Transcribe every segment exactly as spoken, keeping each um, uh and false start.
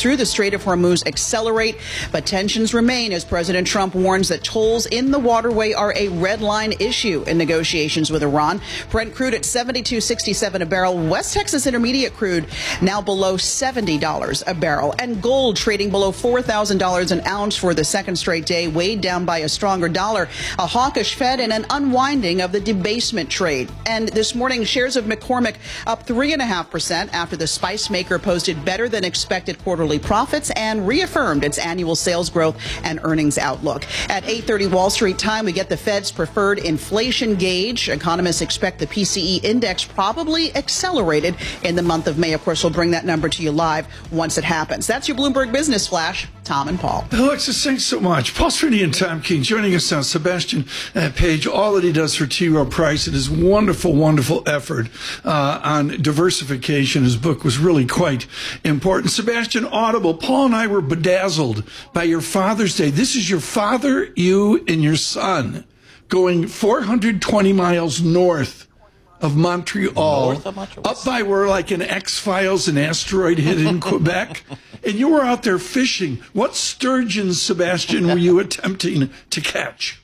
through the Strait of Hormuz accelerate, but tensions remain as President Trump warns that tolls in the waterway are a red line issue in negotiations with Iran. Brent crude at seventy-two sixty-seven a barrel. West Texas Intermediate crude now below seventy dollars a barrel. And gold trading below four thousand dollars an ounce for the second straight day, weighed down by a stronger dollar, a hawkish Fed, and an unwinding of the debasement trade. And this morning, shares of McCormick up three point five percent after the spice maker posted better than expected quarterly profits and reaffirmed its annual sales growth and earnings outlook. At eight thirty Wall Street time, we get the Fed's preferred inflation gauge. Economists expect the P C E index probably accelerated in the month of May. Of course, we'll bring that number to you live once it happens. That's your Bloomberg Business Flash. Tom and Paul. Alexis, thanks so much. Paul Srini and Tom King joining us now. Sebastian uh, Page, all that he does for T. Rowe Price and his wonderful, wonderful effort uh, on diversification. His book was really quite important. Sebastian, Audible, Paul and I were bedazzled by your Father's Day. This is your father, you, and your son going four hundred twenty miles north of Montreal, North of Montreal, up by where like an X-Files, an asteroid hit in Quebec, and you were out there fishing. What sturgeons, Sebastian, were you attempting to catch?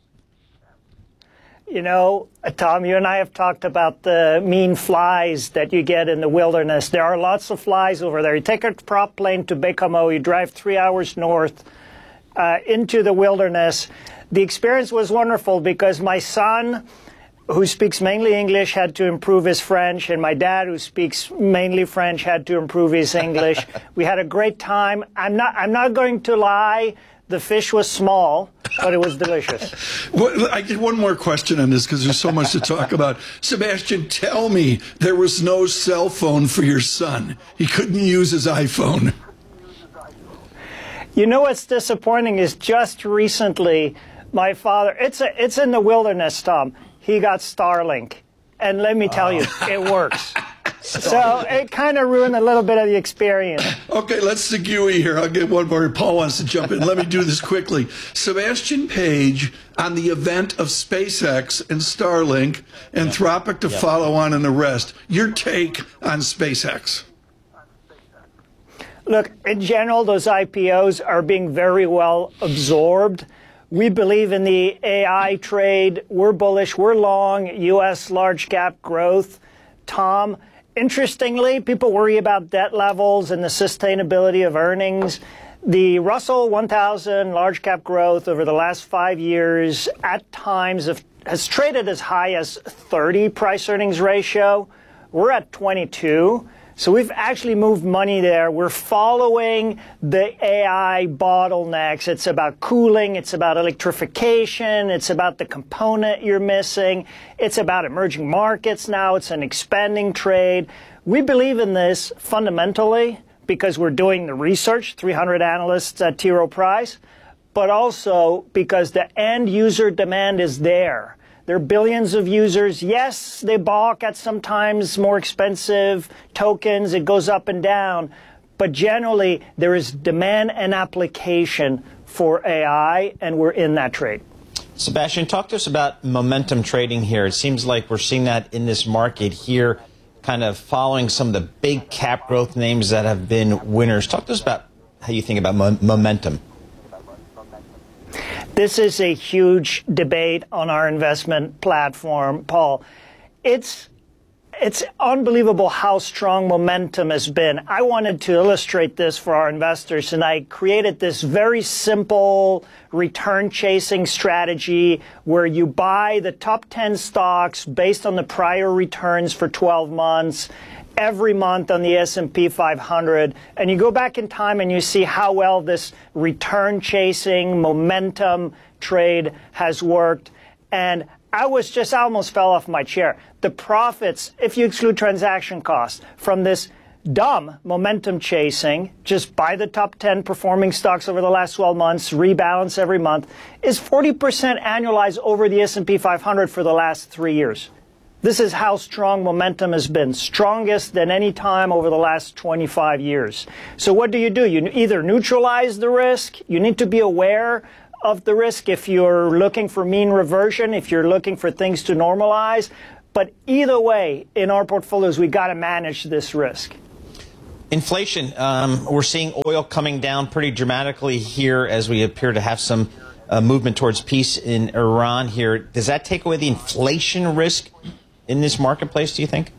You know, Tom, you and I have talked about the mean flies that you get in the wilderness. There are lots of flies over there. You take a prop plane to Baie-Comeau, you drive three hours north uh, into the wilderness. The experience was wonderful because my son, who speaks mainly English, had to improve his French, and my dad, who speaks mainly French, had to improve his English. We had a great time. I'm not, I'm not going to lie. The fish was small, but it was delicious. Well, I get one more question on this because there's so much to talk about. Sebastian, tell me there was no cell phone for your son. He couldn't use his iPhone. You know what's disappointing is just recently, my father, it's a, it's in the wilderness, Tom. He got Starlink, and let me tell you, it works. So it kind of ruined a little bit of the experience. Okay, let's segue here. I'll get one more. Paul wants to jump in. Let me do this quickly. Sebastian Page on the event of SpaceX and Starlink, Anthropic to yep. follow on and the rest. Your take on SpaceX? Look, in general, those I P Os are being very well absorbed. We believe in the A I trade. We're bullish. We're long U S large cap growth. Tom, interestingly, people worry about debt levels and the sustainability of earnings. The Russell one thousand large cap growth over the last five years at times have, has traded as high as thirty price earnings ratio. We're at twenty-two. So we've actually moved money there. We're following the A I bottlenecks. It's about cooling. It's about electrification. It's about the component you're missing. It's about emerging markets now. It's an expanding trade. We believe in this fundamentally because we're doing the research, three hundred analysts at T. Rowe Price, but also because the end user demand is there. There are billions of users. Yes, they balk at sometimes more expensive tokens. It goes up and down. But generally, there is demand and application for A I, and we're in that trade. Sebastian, talk to us about momentum trading here. It seems like we're seeing that in this market here, kind of following some of the big cap growth names that have been winners. Talk to us about how you think about mo- momentum. This is a huge debate on our investment platform, Paul. It's it's unbelievable how strong momentum has been. I wanted to illustrate this for our investors, and I created this very simple return-chasing strategy where you buy the top ten stocks based on the prior returns for twelve months, every month on the S and P five hundred, and you go back in time and you see how well this return-chasing momentum trade has worked. And I was just, I almost fell off my chair. The profits, if you exclude transaction costs, from this dumb momentum chasing, just buy the top ten performing stocks over the last twelve months, rebalance every month, is forty percent annualized over the S and P five hundred for the last three years. This is how strong momentum has been, strongest than any time over the last twenty-five years. So what do you do? You either neutralize the risk. You need to be aware of the risk if you're looking for mean reversion, if you're looking for things to normalize. But either way, in our portfolios, we got to manage this risk. Inflation. Um, we're seeing oil coming down pretty dramatically here as we appear to have some uh, movement towards peace in Iran here. Does that take away the inflation risk in this marketplace, do you think?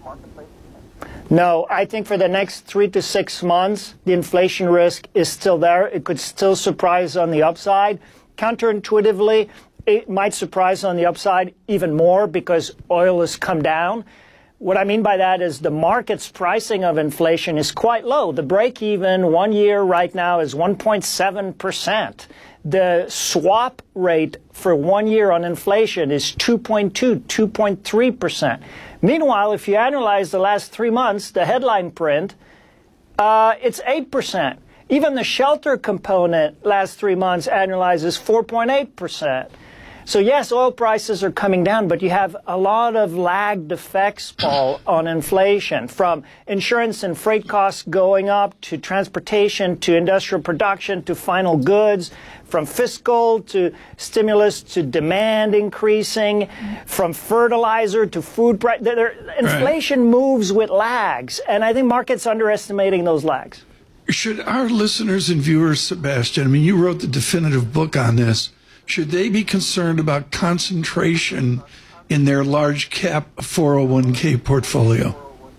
No, I think for the next three to six months, the inflation risk is still there. It could still surprise on the upside. Counterintuitively, it might surprise on the upside even more because oil has come down. What I mean by that is the market's pricing of inflation is quite low. The break-even one year right now is one point seven percent. The swap rate for one year on inflation is two point two, two point three percent. Meanwhile, if you analyze the last three months, the headline print, uh, it's eight percent. Even the shelter component last three months annualizes four point eight percent. So yes, oil prices are coming down, but you have a lot of lagged effects, Paul, on inflation, from insurance and freight costs going up to transportation to industrial production to final goods, from fiscal to stimulus to demand increasing, from fertilizer to food price. Inflation right. moves with lags, and I think markets underestimating those lags. Should our listeners and viewers, Sebastian, I mean, you wrote the definitive book on this, should they be concerned about concentration in their large cap four oh one k portfolio?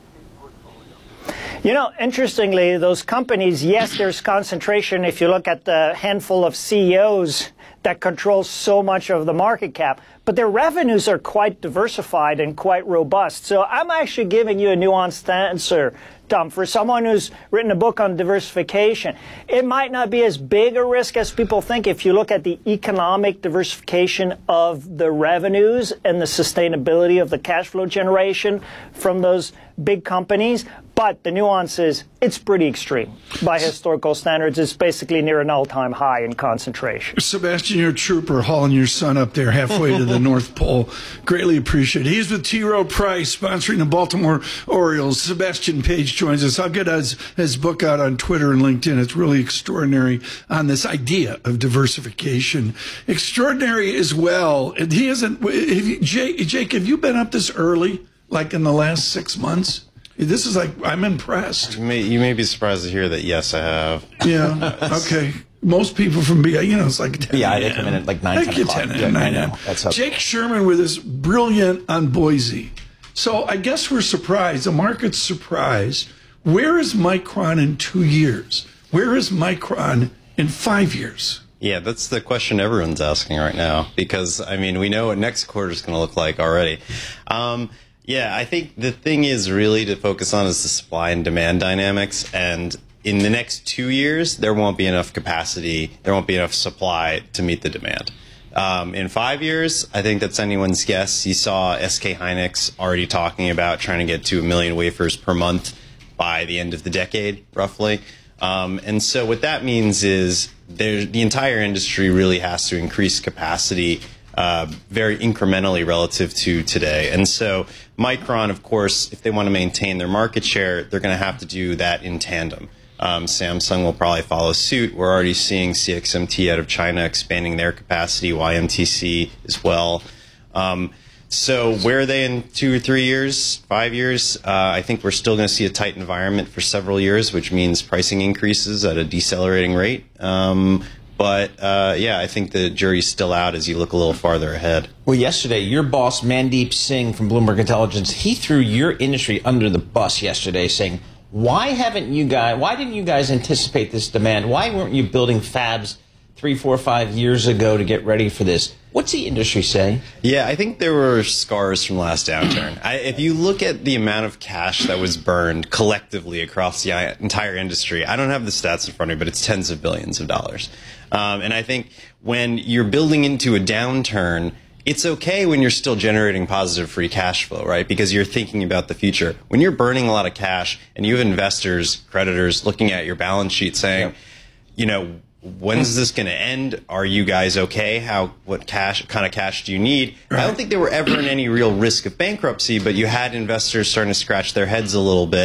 You know, interestingly, those companies, yes, there's concentration if you look at the handful of C E Os that control so much of the market cap, but their revenues are quite diversified and quite robust. So I'm actually giving you a nuanced answer, Tom. For someone who's written a book on diversification, it might not be as big a risk as people think if you look at the economic diversification of the revenues and the sustainability of the cash flow generation from those big companies. But the nuance is it's pretty extreme. By historical standards, it's basically near an all-time high in concentration. Sebastian, you're a trooper hauling your son up there halfway to the North Pole. Greatly appreciated. He's with T. Rowe Price, sponsoring the Baltimore Orioles. Sebastian Page joins us. I'll get his, his book out on Twitter and LinkedIn. It's really extraordinary on this idea of diversification. Extraordinary as well. And he isn't, have you, Jake, Jake, have you been up this early, like in the last six months? This is like, I'm impressed. You may, you may be surprised to hear that, yes, I have. Yeah, okay. Most people from B I, you know, it's like ten Yeah, they come in at like nine, ten o'clock. ten and nine a.m. Jake Sherman with us, brilliant on Boise. So I guess we're surprised. The market's surprised. Where is Micron in two years? Where is Micron in five years? Yeah, that's the question everyone's asking right now because, I mean, we know what next quarter is going to look like already. Um, Yeah, I think the thing is really to focus on is the supply and demand dynamics. And in the next two years, there won't be enough capacity, there won't be enough supply to meet the demand. Um, in five years, I think that's anyone's guess. You saw S K Hynix already talking about trying to get to a million wafers per month by the end of the decade, roughly. Um, and so what that means is there, the entire industry really has to increase capacity Uh, very incrementally relative to today. And so Micron, of course, if they want to maintain their market share, they're going to have to do that in tandem. Um, Samsung will probably follow suit. We're already seeing C X M T out of China expanding their capacity, Y M T C as well. Um, so where are they in two or three years, five years? Uh, I think we're still going to see a tight environment for several years, which means pricing increases at a decelerating rate. Um, But, uh, yeah, I think the jury's still out as you look a little farther ahead. Well, yesterday, your boss, Mandeep Singh from Bloomberg Intelligence, he threw your industry under the bus yesterday saying, why haven't you guys, why didn't you guys anticipate this demand? Why weren't you building fabs three, four, five years ago to get ready for this? What's the industry say? Yeah, I think there were scars from last downturn. I, if you look at the amount of cash that was burned collectively across the entire industry, I don't have the stats in front of me, but it's tens of billions of dollars. Um, and I think when you're building into a downturn, it's okay when you're still generating positive free cash flow, right? Because you're thinking about the future. When you're burning a lot of cash and you have investors, creditors looking at your balance sheet saying, yep. you know, when's this going to end? Are you guys okay? How, what cash, kind of cash do you need? Right. I don't think they were ever in any real risk of bankruptcy, but you had investors starting to scratch their heads a little bit.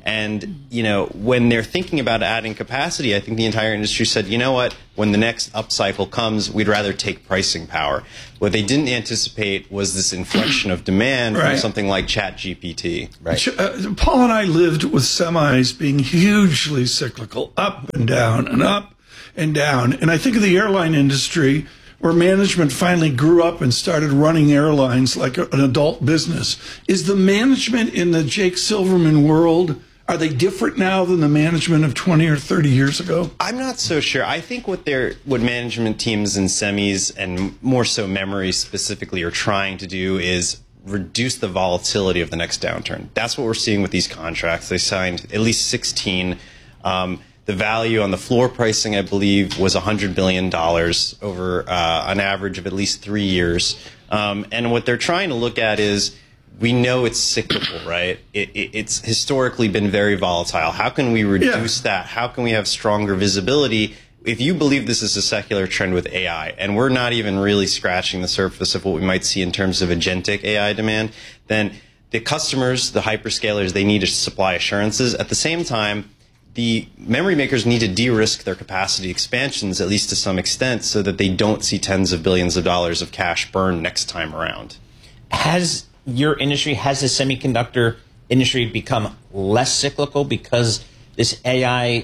And, you know, when they're thinking about adding capacity, I think the entire industry said, you know what, when the next upcycle comes, we'd rather take pricing power. What they didn't anticipate was this inflection of demand right. from something like ChatGPT. Right. Uh, Paul and I lived with semis being hugely cyclical, up and down and up and down. And I think of the airline industry, where management finally grew up and started running airlines like a, an adult business. Is the management in the Jake Silverman world, are they different now than the management of twenty or thirty years ago? I'm not so sure. I think what they're, what management teams in semis, and more so memory specifically, are trying to do is reduce the volatility of the next downturn. That's what we're seeing with these contracts. They signed at least sixteen. Um, The value on the floor pricing, I believe, was one hundred billion dollars over uh, an average of at least three years. Um, and what they're trying to look at is, we know it's cyclical, right? It, it, it's historically been very volatile. How can we reduce yeah. that? How can we have stronger visibility? If you believe this is a secular trend with A I, and we're not even really scratching the surface of what we might see in terms of agentic A I demand, then the customers, the hyperscalers, they need supply assurances. At the same time, the memory makers need to de-risk their capacity expansions, at least to some extent, so that they don't see tens of billions of dollars of cash burn next time around. Has your industry, has the semiconductor industry become less cyclical because this A I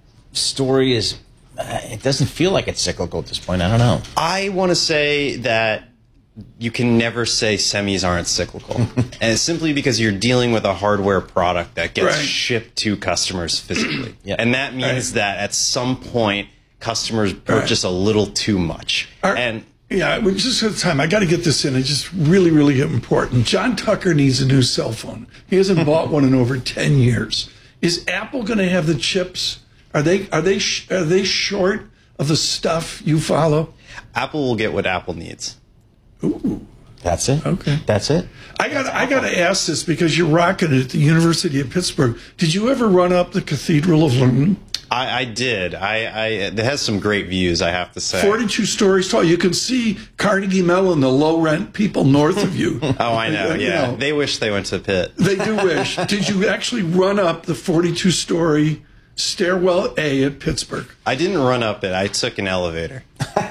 story is, uh, it doesn't feel like it's cyclical at this point? I don't know. I want to say that you can never say semis aren't cyclical. And it's simply because you're dealing with a hardware product that gets right. shipped to customers physically. Yeah. And that means right. that at some point, customers purchase right. a little too much. Our, and yeah, we just have time. I got to get this in. It's just really, really important. John Tucker needs a new cell phone. He hasn't bought one in over ten years. Is Apple going to have the chips? Are they are they are they short of the stuff you follow? Apple will get what Apple needs. Ooh. That's it. Okay. That's it. I got I got to ask this because you're rocking it at the University of Pittsburgh. Did you ever run up the Cathedral of Learning? I, I did. I, I it has some great views, I have to say. forty-two stories tall. You can see Carnegie Mellon, the low rent people north of you. Oh, I know. You Yeah, know, they wish they went to Pitt. They do wish. Did you actually run up the forty-two story stairwell A at Pittsburgh? I didn't run up it. I took an elevator.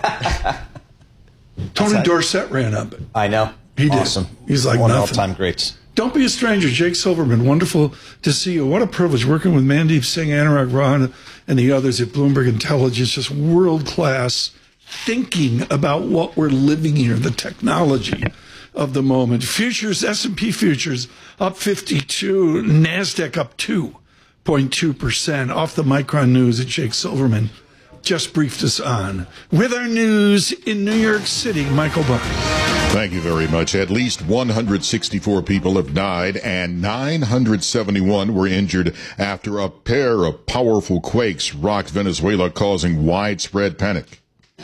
Tony Dorsett ran up it. I know. He did. Awesome. He's like one nothing. of all-time greats. Don't be a stranger. Jake Silverman, wonderful to see you. What a privilege working with Mandeep Singh, Anurag Rohan, and the others at Bloomberg Intelligence. Just world-class thinking about what we're living here, the technology of the moment. Futures, S and P futures up fifty-two, NASDAQ up two point two percent. Off the Micron News at Jake Silverman just briefed us on. With our news in New York City, Michael Barr. Thank you very much. At least one hundred sixty-four people have died and nine hundred seventy-one were injured after a pair of powerful quakes rocked Venezuela, causing widespread panic.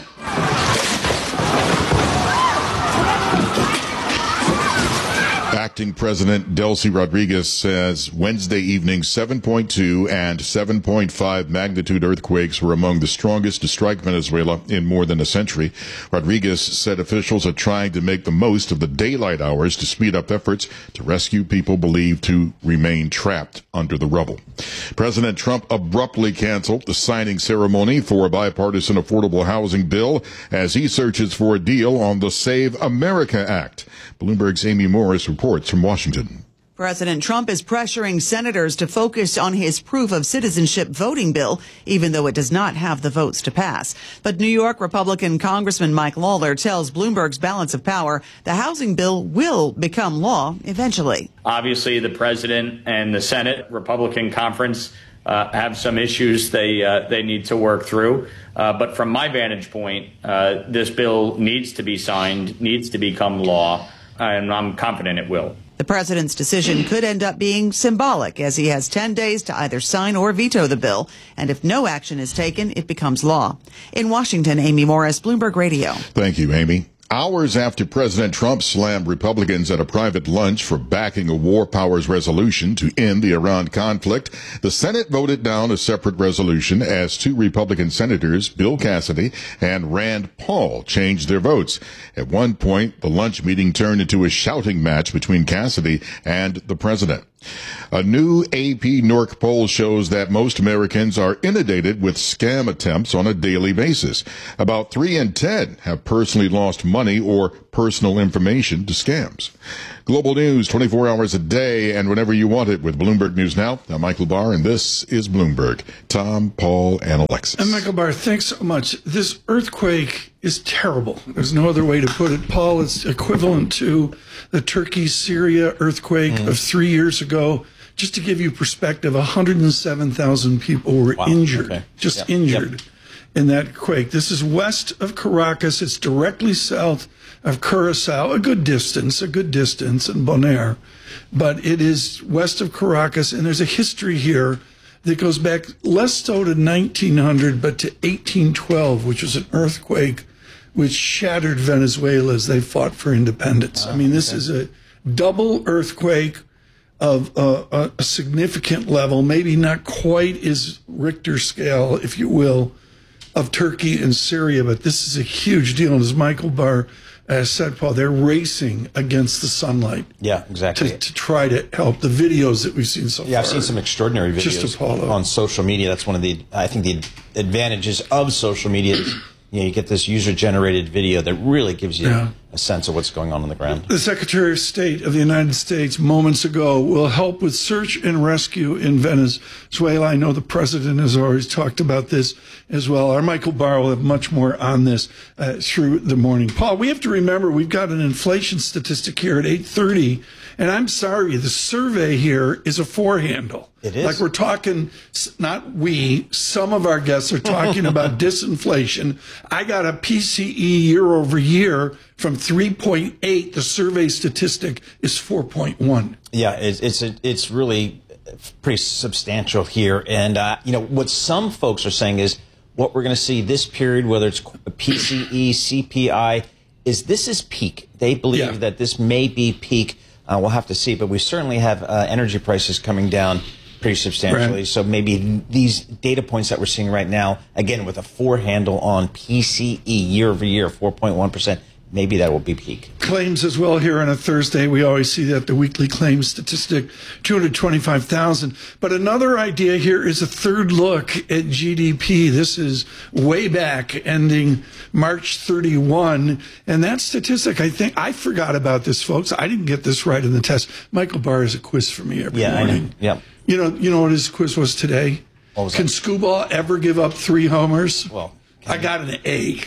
Acting President Delcy Rodriguez says Wednesday evening seven point two and seven point five magnitude earthquakes were among the strongest to strike Venezuela in more than a century. Rodriguez said officials are trying to make the most of the daylight hours to speed up efforts to rescue people believed to remain trapped under the rubble. President Trump abruptly canceled the signing ceremony for a bipartisan affordable housing bill as he searches for a deal on the Save America Act. Bloomberg's Amy Morris reports from Washington. President Trump is pressuring senators to focus on his proof of citizenship voting bill, even though it does not have the votes to pass. But New York Republican Congressman Mike Lawler tells Bloomberg's Balance of Power the housing bill will become law eventually. Obviously, the president and the Senate Republican conference uh, have some issues they uh, they need to work through. Uh, but from my vantage point, uh, this bill needs to be signed, needs to become law, and I'm confident it will. The president's decision could end up being symbolic, as he has ten days to either sign or veto the bill. And if no action is taken, it becomes law. In Washington, Amy Morris, Bloomberg Radio. Thank you, Amy. Hours after President Trump slammed Republicans at a private lunch for backing a war powers resolution to end the Iran conflict, the Senate voted down a separate resolution as two Republican senators, Bill Cassidy and Rand Paul, changed their votes. At one point, the lunch meeting turned into a shouting match between Cassidy and the president. A new A P N O R C poll shows that most Americans are inundated with scam attempts on a daily basis. About three in ten have personally lost money or personal information to scams. Global news twenty-four hours a day and whenever you want it with Bloomberg News Now. I'm Michael Barr, and this is Bloomberg. Tom, Paul, and Alexis. And Michael Barr, thanks so much. This earthquake is terrible. There's no other way to put it. Paul, it's equivalent to the Turkey-Syria earthquake mm. of three years ago. Just to give you perspective, one hundred seven thousand people were wow. injured, okay. just yep. injured yep. in that quake. This is west of Caracas. It's directly south of Curacao, a good distance, a good distance in Bonaire. But it is west of Caracas, and there's a history here that goes back less so to nineteen hundred, but to eighteen twelve, which was an earthquake which shattered Venezuela as they fought for independence. Oh, I mean, this okay. is a double earthquake of uh, a significant level, maybe not quite as Richter scale, if you will, of Turkey and Syria, but this is a huge deal. And as Michael Barr uh, said, Paul, they're racing against the sunlight. Yeah, exactly. To, to try to help. The videos that we've seen so yeah, far. I've seen some extraordinary videos on social media. That's one of the, I think, the advantages of social media. Is, you know, you get this user-generated video that really gives you yeah. a sense of what's going on on the ground. The Secretary of State of the United States moments ago will help with search and rescue in Venezuela. I know the president has always talked about this as well. Our Michael Barr will have much more on this uh, through the morning. Paul, we have to remember we've got an inflation statistic here at eight thirty, and I'm sorry, the survey here is a four handle. It is. Like we're talking, not we, some of our guests are talking about disinflation. I got a P C E year over year from three point eight. The survey statistic is four point one. Yeah, it's it's, a, it's really pretty substantial here. And, uh, you know, what some folks are saying is what we're going to see this period, whether it's P C E, C P I, is this is peak. They believe yeah. that this may be peak. Uh, we'll have to see. But we certainly have uh, energy prices coming down pretty substantially. Right. So maybe these data points that we're seeing right now, again, with a four handle on P C E year over year, four point one percent, maybe that will be peak. Claims as well here on a Thursday. We always see that the weekly claims statistic, two hundred twenty-five thousand. But another idea here is a third look at G D P. This is way back, ending March thirty-first. And that statistic, I think, I forgot about this, folks. I didn't get this right in the test. Michael Barr is a quiz for me every yeah, morning. I know. Yeah. You know, you know what his quiz was today? What was Can that? Scuba ever give up three homers? Well, I got an A.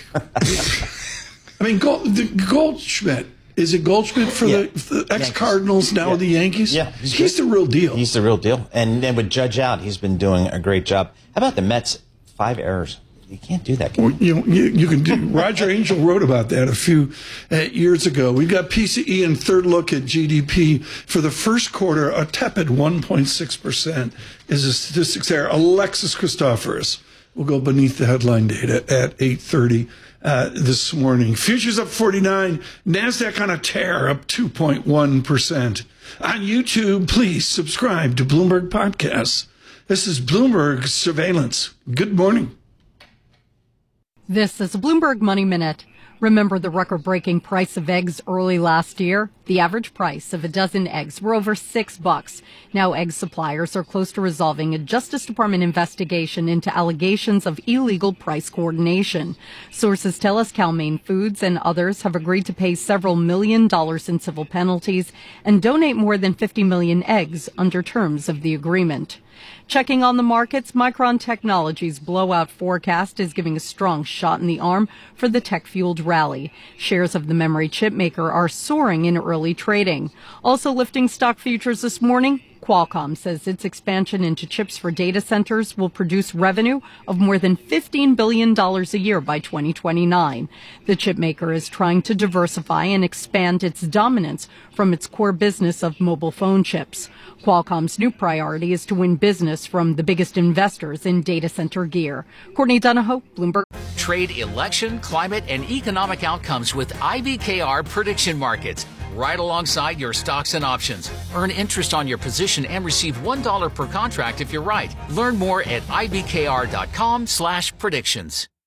I mean, Gold, the Goldschmidt. Is it Goldschmidt for yeah. the, the ex-Cardinals, now yeah. the Yankees? Yeah. He's, he's the real deal. He's the real deal. And then with Judge out, he's been doing a great job. How about the Mets? Five errors. You can't do that. Can well, you, you, you can do. Roger Angel wrote about that a few uh, years ago. We've got P C E and third look at G D P for the first quarter. A tepid one point six percent is the statistics there. Alexis Christoforous will go beneath the headline data at eight thirty uh, this morning. Futures up forty-nine. NASDAQ on a tear, up two point one percent. On YouTube, please subscribe to Bloomberg Podcasts. This is Bloomberg Surveillance. Good morning. This is a Bloomberg Money Minute. Remember the record-breaking price of eggs early last year? The average price of a dozen eggs were over six bucks. Now egg suppliers are close to resolving a Justice Department investigation into allegations of illegal price coordination. Sources tell us Cal-Maine Foods and others have agreed to pay several million dollars in civil penalties and donate more than fifty million eggs under terms of the agreement. Checking on the markets, Micron Technology's blowout forecast is giving a strong shot in the arm for the tech-fueled rally. Shares of the memory chip maker are soaring in early trading. Also lifting stock futures this morning, Qualcomm says its expansion into chips for data centers will produce revenue of more than fifteen billion dollars a year by twenty twenty-nine. The chip maker is trying to diversify and expand its dominance from its core business of mobile phone chips. Qualcomm's new priority is to win business from the biggest investors in data center gear. Courtney Donahoe, Bloomberg. Trade election, climate, and economic outcomes with I B K R prediction markets. Right alongside your stocks and options. Earn interest on your position and receive one dollar per contract if you're right. Learn more at I B K R dot com slash predictions.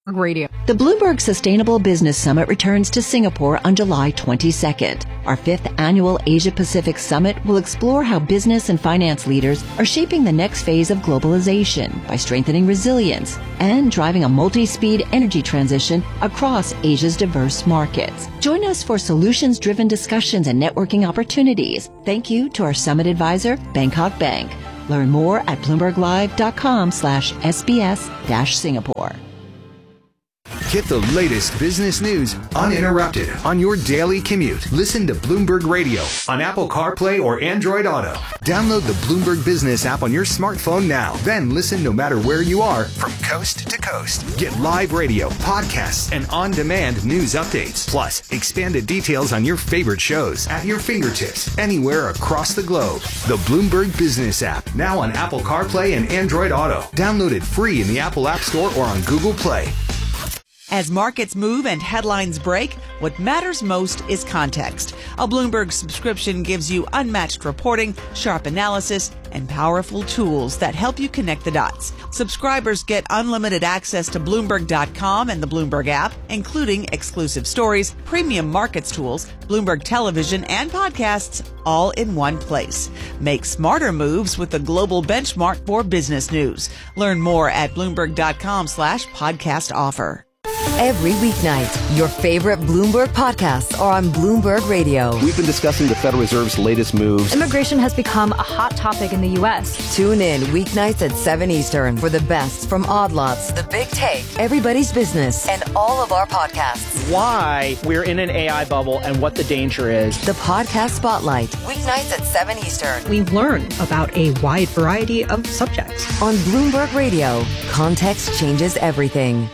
Radio. The Bloomberg Sustainable Business Summit returns to Singapore on July twenty-second. Our fifth annual Asia-Pacific Summit will explore how business and finance leaders are shaping the next phase of globalization by strengthening resilience and driving a multi-speed energy transition across Asia's diverse markets. Join us for solutions-driven discussions and networking opportunities. Thank you to our summit advisor, Bangkok Bank. Learn more at bloomberglive.com slash SBS dash Singapore. Get the latest business news uninterrupted on your daily commute. Listen to Bloomberg Radio on Apple CarPlay or Android Auto. Download the Bloomberg Business app on your smartphone now. Then listen no matter where you are from coast to coast. Get live radio, podcasts, and on-demand news updates. Plus, expanded details on your favorite shows at your fingertips anywhere across the globe. The Bloomberg Business app, now on Apple CarPlay and Android Auto. Download it free in the Apple App Store or on Google Play. As markets move and headlines break, what matters most is context. A Bloomberg subscription gives you unmatched reporting, sharp analysis, and powerful tools that help you connect the dots. Subscribers get unlimited access to Bloomberg dot com and the Bloomberg app, including exclusive stories, premium markets tools, Bloomberg television, and podcasts, all in one place. Make smarter moves with the global benchmark for business news. Learn more at Bloomberg dot com slash podcast offer. Every weeknight, your favorite Bloomberg podcasts are on Bloomberg Radio. We've been discussing the Federal Reserve's latest moves. Immigration has become a hot topic in the U S. Tune in weeknights at seven Eastern for the best from Odd Lots, The Big Take, Everybody's Business, and all of our podcasts. Why we're in an A I bubble and what the danger is. The Podcast Spotlight, weeknights at seven Eastern. We learn about a wide variety of subjects. On Bloomberg Radio, context changes everything.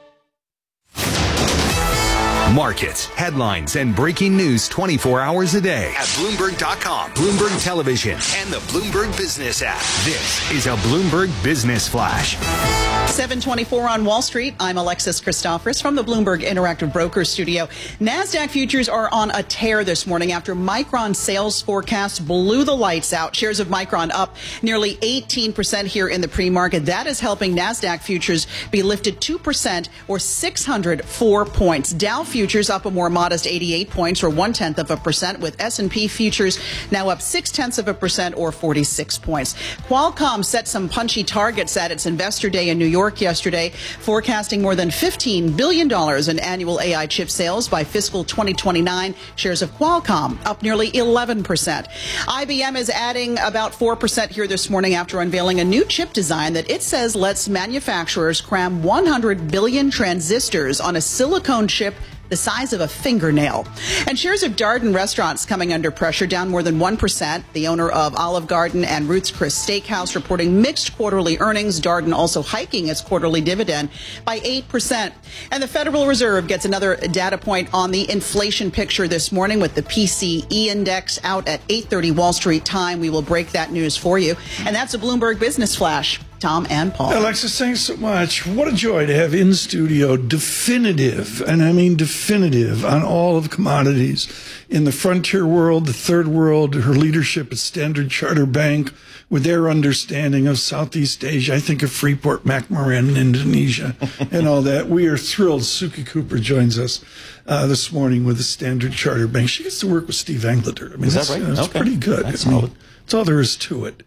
Markets, headlines, and breaking news twenty-four hours a day at Bloomberg dot com, Bloomberg Television, and the Bloomberg Business app. This is a Bloomberg Business Flash. seven twenty-four on Wall Street. I'm Alexis Christophorous from the Bloomberg Interactive Brokers Studio. NASDAQ futures are on a tear this morning after Micron's sales forecast blew the lights out. Shares of Micron up nearly eighteen percent here in the pre-market. That is helping NASDAQ futures be lifted two percent or six hundred four points. Dow futures up a more modest eighty-eight points or one-tenth of a percent, with S and P futures now up six-tenths of a percent or forty-six points. Qualcomm set some punchy targets at its investor day in New York yesterday, forecasting more than fifteen billion dollars in annual A I chip sales by fiscal twenty twenty-nine. Shares of Qualcomm up nearly eleven percent. I B M is adding about four percent here this morning after unveiling a new chip design that it says lets manufacturers cram one hundred billion transistors on a silicone chip the size of a fingernail. And shares of Darden Restaurants coming under pressure, down more than one percent. The owner of Olive Garden and Ruth's Chris Steakhouse reporting mixed quarterly earnings. Darden also hiking its quarterly dividend by eight percent. And the Federal Reserve gets another data point on the inflation picture this morning with the P C E index out at eight thirty Wall Street time. We will break that news for you. And that's a Bloomberg Business Flash. Tom and Paul. Alexis, thanks so much. What a joy to have in studio definitive, and I mean definitive, on all of commodities in the frontier world, the third world, her leadership at Standard Chartered Bank, with their understanding of Southeast Asia. I think of Freeport McMoran in Indonesia and all that. We are thrilled Suki Cooper joins us uh, this morning with the Standard Chartered Bank. She gets to work with Steve Englander. I mean, is that's, that right? uh, that's okay. pretty good. That's, I mean, that's all there is to it.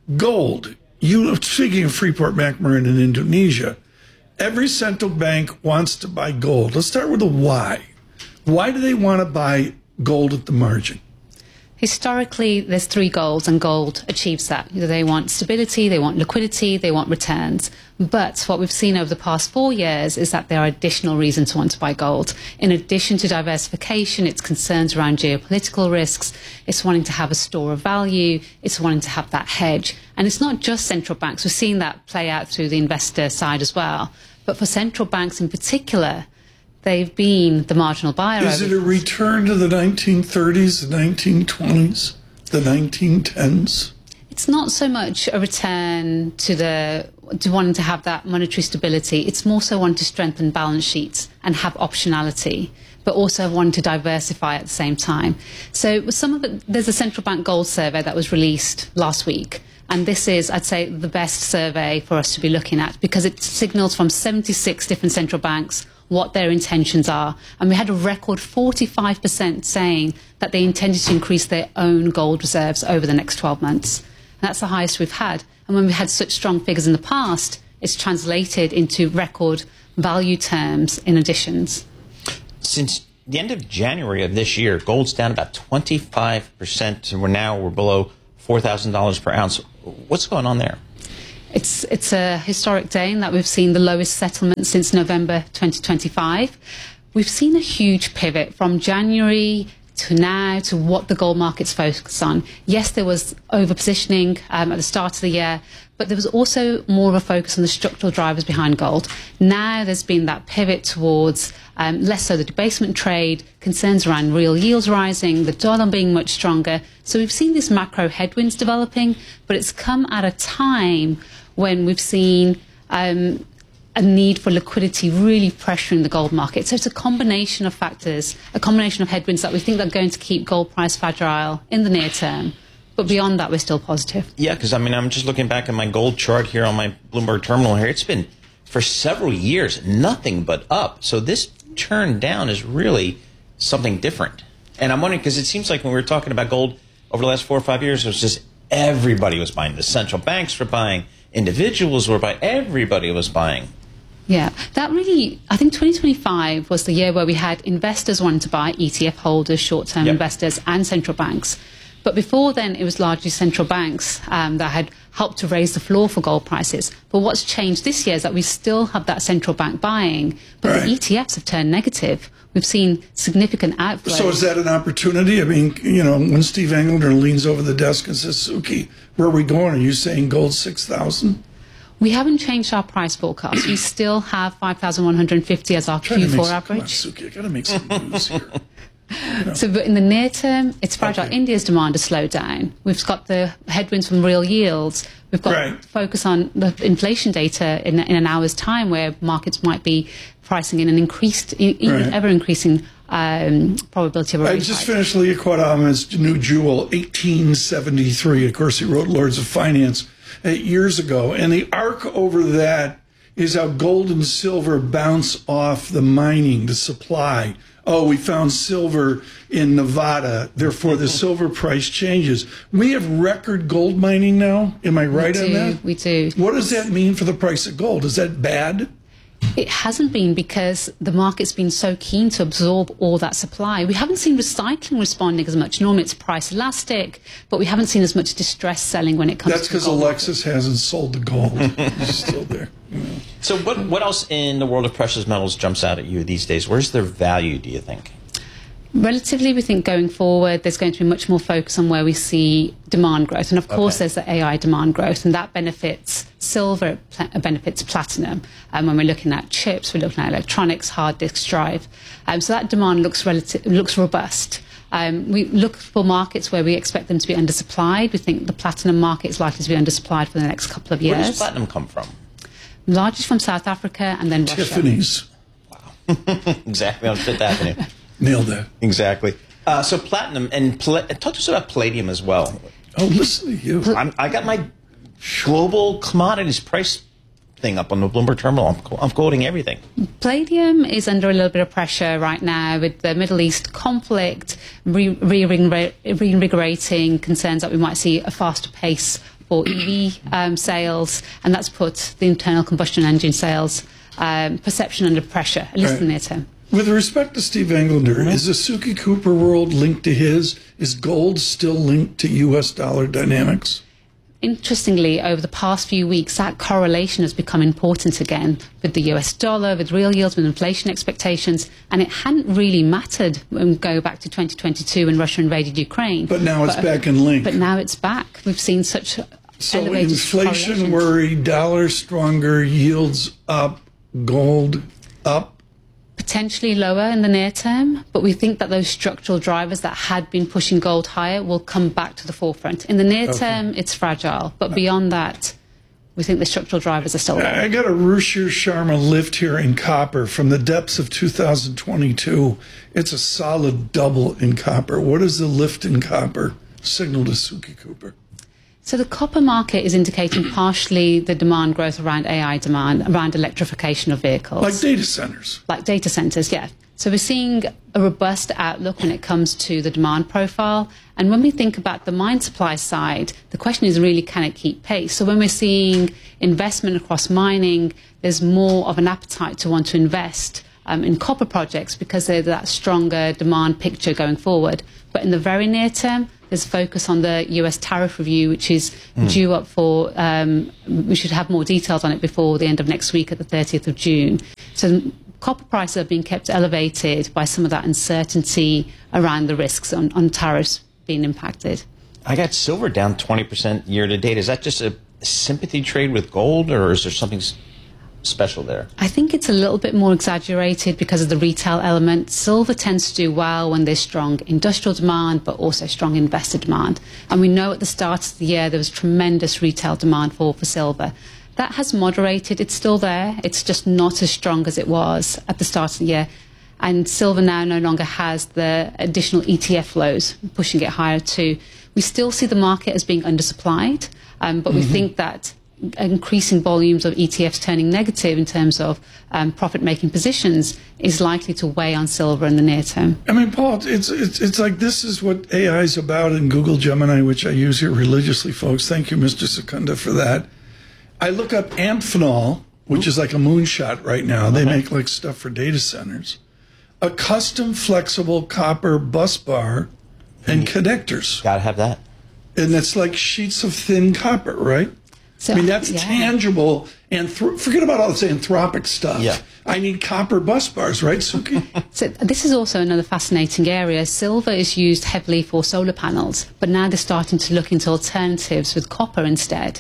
Gold. You, speaking of Freeport McMoran in Indonesia, every central bank wants to buy gold. Let's start with the why. Why do they want to buy gold at the margin? Historically, there's three goals, and gold achieves that. They want stability, they want liquidity, they want returns. But what we've seen over the past four years is that there are additional reasons to want to buy gold. In addition to diversification, it's concerns around geopolitical risks, it's wanting to have a store of value, it's wanting to have that hedge. And it's not just central banks. We're seeing that play out through the investor side as well. But for central banks in particular, they've been the marginal buyer. Is it a return to the nineteen thirties, the nineteen twenties, the nineteen tens? It's not so much a return to the to wanting to have that monetary stability. It's more so wanting to strengthen balance sheets and have optionality, but also wanting to diversify at the same time. So some of it, there's a central bank gold survey that was released last week, And this is, I'd say, the best survey for us to be looking at because it signals from seventy-six different central banks what their intentions are. And we had a record forty-five percent saying that they intended to increase their own gold reserves over the next twelve months. And that's the highest we've had. And when we had such strong figures in the past, it's translated into record value terms in additions. Since the end of January of this year, gold's down about twenty-five percent, and we're now we're below four thousand dollars per ounce. What's going on there? It's it's a historic day in that we've seen the lowest settlement since November twenty twenty-five. We've seen a huge pivot from January to now to what the gold market's focused on. Yes, there was overpositioning um, at the start of the year, but there was also more of a focus on the structural drivers behind gold. Now there's been that pivot towards um, less so the debasement trade, concerns around real yields rising, the dollar being much stronger. So we've seen these macro headwinds developing, but it's come at a time when we've seen um, a need for liquidity really pressuring the gold market. So it's a combination of factors, a combination of headwinds that we think are going to keep gold price fragile in the near term. But beyond that, we're still positive. Yeah, because I mean, I'm just looking back at my gold chart here on my Bloomberg terminal here. It's been, for several years, nothing but up. So this turn down is really something different. And I'm wondering, because it seems like when we were talking about gold over the last four or five years, it was just everybody was buying. The central banks were buying. Individuals were buying. Everybody was buying. Yeah, that really, I think twenty twenty-five was the year where we had investors wanting to buy, E T F holders, short-term yep. investors, and central banks. But before then, it was largely central banks um, that had helped to raise the floor for gold prices. But what's changed this year is that we still have that central bank buying, but right. the E T Fs have turned negative. We've seen significant outflows. So is that an opportunity? I mean, you know, when Steve Englehart leans over the desk and says, Suki, where are we going? Are you saying gold six thousand? We haven't changed our price forecast. We still have five thousand one hundred fifty as our Q four some, average. Come on, Suki, I got to make some news here. You know. So, but in the near term, it's fragile. Okay. India's demand has slowed down. We've got the headwinds from real yields. We've got right. focus on the inflation data in, in an hour's time, where markets might be pricing in an increased, even right. ever increasing um, probability of a rate I just hike. finished Leah Quad Ahmed's new jewel, eighteen seventy-three. Of course, he wrote Lords of Finance eight years ago, and the arc over that is how gold and silver bounce off the mining, the supply. Oh, we found silver in Nevada, therefore the silver price changes. We have record gold mining now. Am I right we on do, that? We do. What does that mean for the price of gold? Is that bad? It hasn't been, because the market's been so keen to absorb all that supply. We haven't seen recycling responding as much. Normally it's price elastic, but we haven't seen as much distress selling when it comes That's to gold. That's because Alexis hasn't sold the gold. It's still there. You know. So what, what else in the world of precious metals jumps out at you these days? Where's their value, do you think? Relatively, we think going forward, there's going to be much more focus on where we see demand growth. And of course, okay. there's the A I demand growth, and that benefits silver, it benefits platinum. And um, when we're looking at chips, we're looking at electronics, hard disk drive. Um, so that demand looks, relative, looks robust. Um, we look for markets where we expect them to be undersupplied. We think the platinum market is likely to be undersupplied for the next couple of years. Where does platinum come from? Largely from South Africa and then Tiffany's. Russia. Wow. Exactly, on Fifth Avenue. Nailed that. Exactly. Uh, so platinum, and pla- talk to us about palladium as well. Oh, listen to you. I'm, I got my global commodities price thing up on the Bloomberg terminal. I'm, I'm quoting everything. Palladium is under a little bit of pressure right now with the Middle East conflict, re- re- reinvigorating concerns that we might see a faster pace for E V um, sales, and that's put the internal combustion engine sales um, perception under pressure, at least right. in the near term. With respect to Steve Englehart, mm-hmm. is the Suki Cooper world linked to his? Is gold still linked to U S dollar dynamics? Interestingly, over the past few weeks, that correlation has become important again with the U S dollar, with real yields, with inflation expectations, and it hadn't really mattered when we go back to twenty twenty-two when Russia invaded Ukraine. But now it's but, back in link. But now it's back. We've seen such so elevated inflation worry, dollar stronger, yields up, gold up. Potentially lower in the near term, but we think that those structural drivers that had been pushing gold higher will come back to the forefront. In the near okay. term, it's fragile, but beyond that, we think the structural drivers are still there. I got a Ruchir Sharma lift here in copper from the depths of two thousand twenty-two. It's a solid double in copper. What is the lift in copper signal to Suki Cooper? So the copper market is indicating partially the demand growth around A I demand, around electrification of vehicles. Like data centers. Like data centers, yeah. So we're seeing a robust outlook when it comes to the demand profile. And when we think about the mine supply side, the question is really, can it keep pace? So when we're seeing investment across mining, there's more of an appetite to want to invest um, in copper projects because there's that stronger demand picture going forward. But in the very near term, there's focus on the U S tariff review, which is mm. due up for, um, we should have more details on it before the end of next week at the thirtieth of June. So copper prices are being kept elevated by some of that uncertainty around the risks on, on tariffs being impacted. I got silver down twenty percent year to date. Is that just a sympathy trade with gold, or is there something special there? I think it's a little bit more exaggerated because of the retail element. Silver tends to do well when there's strong industrial demand, but also strong investor demand. And we know at the start of the year there was tremendous retail demand for, for silver. That has moderated. It's still there. It's just not as strong as it was at the start of the year. And silver now no longer has the additional E T F flows, pushing it higher too. We still see the market as being undersupplied, um, but mm-hmm. we think that increasing volumes of E T Fs turning negative in terms of um, profit-making positions is likely to weigh on silver in the near term. I mean, Paul, it's, it's it's like this is what A I is about in Google Gemini, which I use here religiously, folks. Thank you, Mister Secunda, for that. I look up Amphenol, which is like a moonshot right now. They make like stuff for data centers. A custom flexible copper bus bar and connectors. Gotta have that. And it's like sheets of thin copper, right? So, I mean, that's yeah. tangible. And th- forget about all this anthropic stuff. Yeah. I need copper bus bars, right, Suki? So this is also another fascinating area. Silver is used heavily for solar panels, but now they're starting to look into alternatives with copper instead.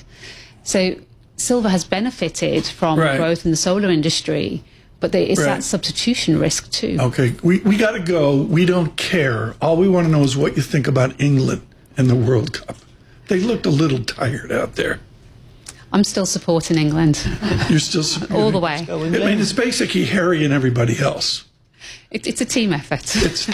So silver has benefited from right. growth in the solar industry, but there is right. that substitution risk too. Okay, we, we got to go. We don't care. All we want to know is what you think about England and the World Cup. They looked a little tired out there. I'm still supporting England. You're still supporting all the way. I mean, it's basically Harry and everybody else. It, it's a team effort. It's,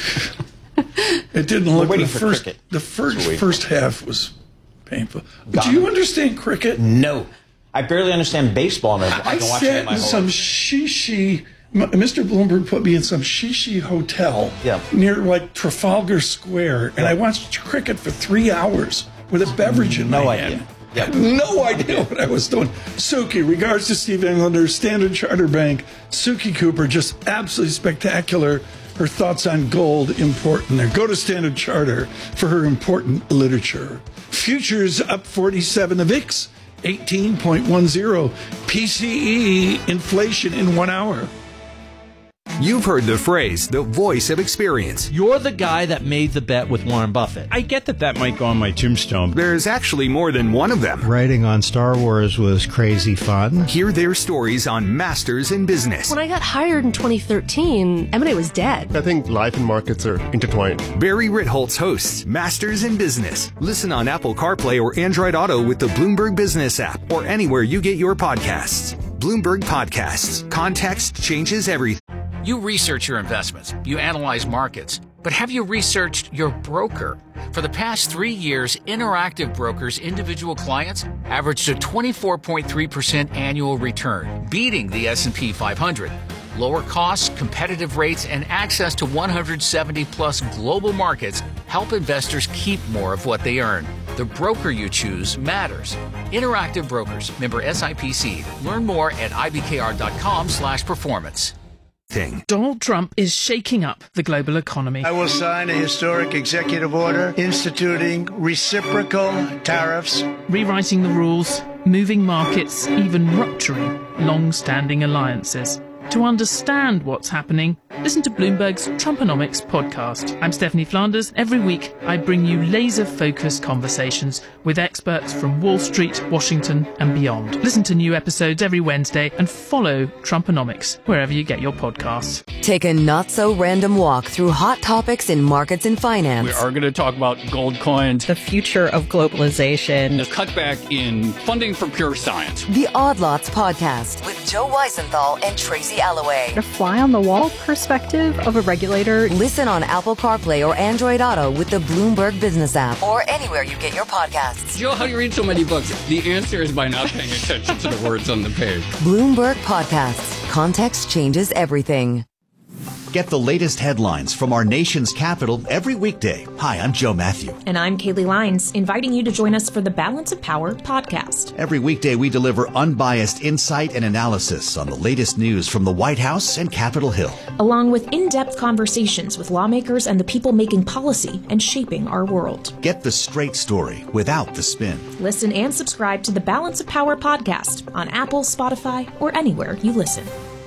it didn't look. We're the for first, cricket. The first so first half was painful. Got Do you it. understand cricket? No, I barely understand baseball. And I, I can watch sat it my in whole some life. shishi. Mister Bloomberg put me in some shishi hotel yeah. near like Trafalgar Square, and I watched cricket for three hours with a beverage in no my idea. hand. Yep. I had no idea what I was doing. Suki, regards to Steve Englander, Standard Chartered Bank. Suki Cooper, just absolutely spectacular. Her thoughts on gold, important there. Go to Standard Charter for her important literature. Futures up forty-seven. The V I X, eighteen point one zero. P C E, inflation in one hour. You've heard the phrase, the voice of experience. You're the guy that made the bet with Warren Buffett. I get that that might go on my tombstone. There's actually more than one of them. Writing on Star Wars was crazy fun. Hear their stories on Masters in Business. When I got hired in twenty thirteen, M and A was dead. I think life and markets are intertwined. Barry Ritholtz hosts Masters in Business. Listen on Apple CarPlay or Android Auto with the Bloomberg Business app or anywhere you get your podcasts. Bloomberg Podcasts. Context changes everything. You research your investments, you analyze markets, but have you researched your broker? For the past three years, Interactive Brokers' individual clients averaged a twenty-four point three percent annual return, beating the S and P five hundred. Lower costs, competitive rates, and access to one hundred seventy plus global markets help investors keep more of what they earn. The broker you choose matters. Interactive Brokers, member S I P C. Learn more at I B K R dot com slash performance. Thing. Donald Trump is shaking up the global economy. I will sign a historic executive order instituting reciprocal tariffs, rewriting the rules, moving markets, even rupturing long-standing alliances. To understand what's happening, listen to Bloomberg's Trumponomics podcast. I'm Stephanie Flanders. Every week, I bring you laser-focused conversations with experts from Wall Street, Washington, and beyond. Listen to new episodes every Wednesday and follow Trumponomics wherever you get your podcasts. Take a not-so-random walk through hot topics in markets and finance. We are going to talk about gold coins, the future of globalization, the cutback in funding for pure science. The Odd Lots podcast with Joe Weisenthal and Tracy Alloway. A fly on the wall per perspective of a regulator. Listen on Apple CarPlay or Android Auto with the Bloomberg Business app or anywhere you get your podcasts. Joe, how do you read so many books? The answer is by not paying attention to the words on the page. Bloomberg Podcasts. Context changes everything. Get the latest headlines from our nation's capital every weekday. Hi, I'm Joe Matthew. And I'm Kaylee Lines, inviting you to join us for the Balance of Power podcast. Every weekday, we deliver unbiased insight and analysis on the latest news from the White House and Capitol Hill, along with in-depth conversations with lawmakers and the people making policy and shaping our world. Get the straight story without the spin. Listen and subscribe to the Balance of Power podcast on Apple, Spotify, or anywhere you listen.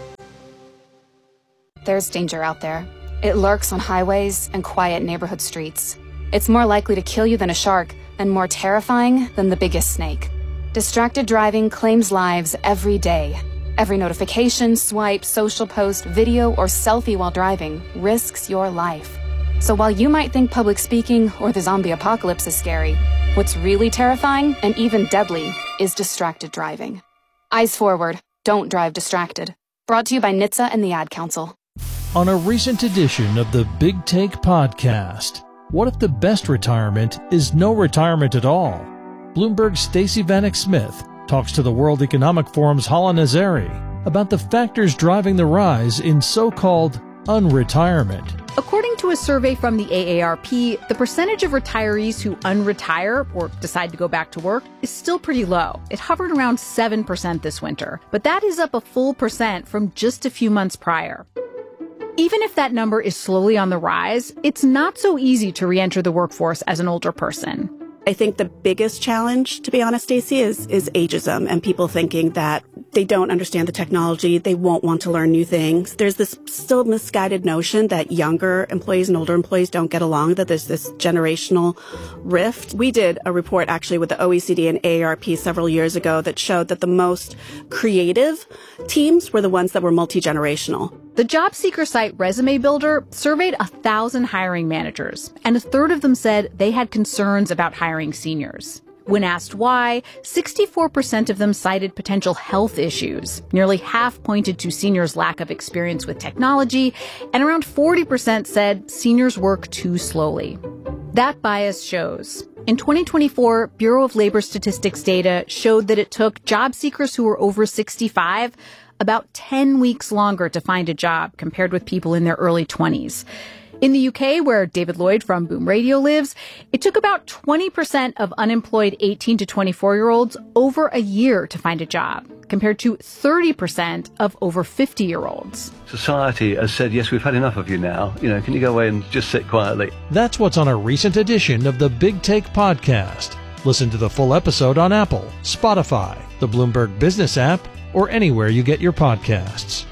There's danger out there. It lurks on highways and quiet neighborhood streets. It's more likely to kill you than a shark, and more terrifying than the biggest snake. Distracted driving claims lives every day. Every notification, swipe, social post, video, or selfie while driving risks your life. So while you might think public speaking or the zombie apocalypse is scary, what's really terrifying and even deadly is distracted driving. Eyes forward. Don't drive distracted. Brought to you by N H T S A and the Ad Council. On a recent edition of the Big Take podcast, what if the best retirement is no retirement at all? Bloomberg's Stacey Vanek Smith talks to the World Economic Forum's Hala Nazari about the factors driving the rise in so-called unretirement. According to a survey from the A A R P, the percentage of retirees who unretire or decide to go back to work is still pretty low. It hovered around seven percent this winter, but that is up a full percent from just a few months prior. Even if that number is slowly on the rise, it's not so easy to re-enter the workforce as an older person. I think the biggest challenge, to be honest, Stacey, is, is ageism and people thinking that they don't understand the technology, they won't want to learn new things. There's this still misguided notion that younger employees and older employees don't get along, that there's this generational rift. We did a report actually with the O E C D and A A R P several years ago that showed that the most creative teams were the ones that were multi-generational. The job seeker site Resume Builder surveyed a thousand hiring managers, and a third of them said they had concerns about hiring seniors. When asked why, sixty-four percent of them cited potential health issues. Nearly half pointed to seniors' lack of experience with technology, and around forty percent said seniors work too slowly. That bias shows. In twenty twenty-four, Bureau of Labor Statistics data showed that it took job seekers who were over sixty-five about ten weeks longer to find a job compared with people in their early twenties. In the U K, where David Lloyd from Boom Radio lives, it took about twenty percent of unemployed eighteen to twenty-four-year-olds over a year to find a job, compared to thirty percent of over fifty-year-olds. Society has said, yes, we've had enough of you now. You know, can you go away and just sit quietly? That's what's on a recent edition of the Big Take podcast. Listen to the full episode on Apple, Spotify, the Bloomberg Business app, or anywhere you get your podcasts.